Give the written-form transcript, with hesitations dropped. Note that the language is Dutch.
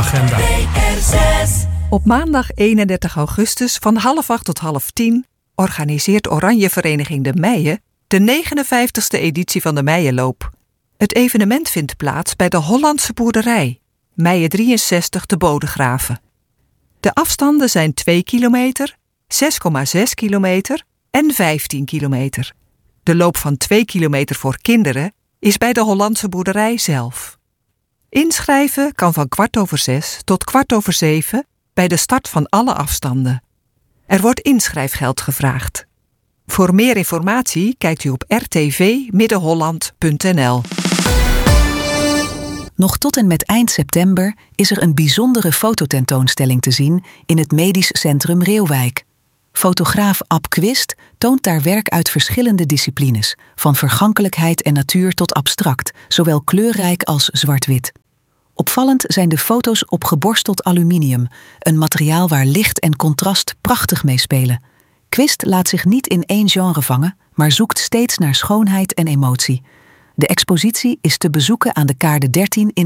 agenda. Op maandag 31 augustus van 7:30 tot 9:30 organiseert Oranje Vereniging de Meije de 59ste editie van de Meijenloop. Het evenement vindt plaats bij de Hollandse boerderij, Meije 63 te Bodegraven. De afstanden zijn 2 kilometer, 6,6 kilometer en 15 kilometer. De loop van 2 kilometer voor kinderen is bij de Hollandse boerderij zelf. Inschrijven kan van 6:15 tot 6:15 bij de start van alle afstanden. Er wordt inschrijfgeld gevraagd. Voor meer informatie kijkt u op rtvmiddenholland.nl. Nog tot en met eind september is er een bijzondere fototentoonstelling te zien in het Medisch Centrum Reeuwijk. Fotograaf Ab Quist toont daar werk uit verschillende disciplines, van vergankelijkheid en natuur tot abstract, zowel kleurrijk als zwart-wit. Opvallend zijn de foto's op geborsteld aluminium, een materiaal waar licht en contrast prachtig mee spelen. Quist laat zich niet in één genre vangen, maar zoekt steeds naar schoonheid en emotie. De expositie is te bezoeken aan de Kaarde 13 in